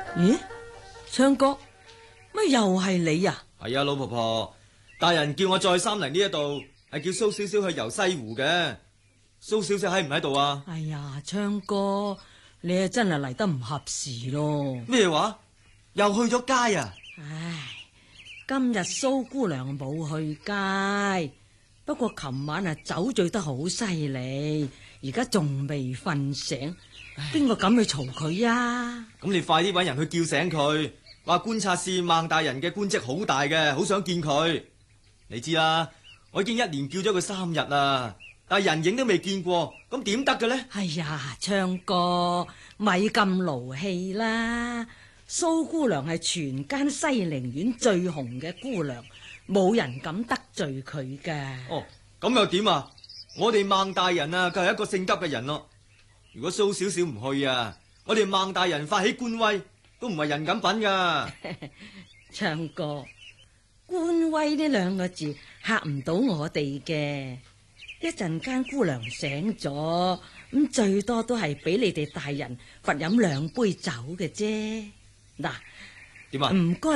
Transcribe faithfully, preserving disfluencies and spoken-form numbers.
咦，昌哥，乜又係你啊？ 係啊，老婆婆，大人叫我再三嚟呢一度，係叫蘇小小去遊西湖嘅。蘇小小喺唔喺度啊？ 哎呀，昌哥，你啊真係嚟得唔合時咯。 咩話？又去咗街啊？ 唉，今日蘇姑娘冇去街，不過琴晚啊酒醉得好犀利，而家仲未瞓醒，邊個敢去嘈佢啊？ 咁你快啲搵人去叫醒佢，話觀察使孟大人嘅官職好大嘅，好想見佢。你知啦，我已經一連叫咗佢三日啦，但係人影都未見過，咁點得嘅呢？ 哎呀，昌哥，咪咁勞氣啦！蘇姑娘係全間西陵苑最紅嘅姑娘，冇人敢得罪佢噶。 哦，咁又點啊？我哋孟大人啊，佢係一個性急嘅人咯。如果蘇小小唔去啊，我哋孟大人發起官威都唔係人咁品噶。 昌哥，官威呢兩個字嚇唔到我哋嘅。一陣間姑娘醒咗，咁最多都係俾你哋大人罰飲兩杯酒嘅啫。嗱， 點啊？ 唔該。